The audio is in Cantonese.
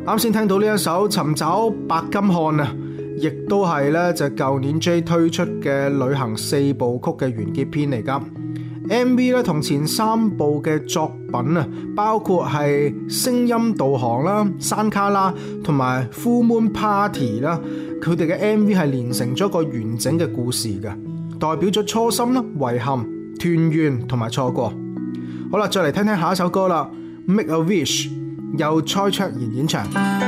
啱先聽到呢一首《尋找白金漢》啊，亦都係咧就舊年 J 推出嘅旅行4部曲嘅完結篇嚟㗎。MV 咧同前3部嘅作品啊，包括係聲音導航啦、山卡拉同埋 Full Moon Party 啦，佢哋嘅 MV 係連成咗個完整嘅故事嘅，代表咗初心啦、遺憾、團圓同埋錯過。好啦，再嚟聽聽下一首歌啦，《Make a Wish》由蔡卓妍演唱。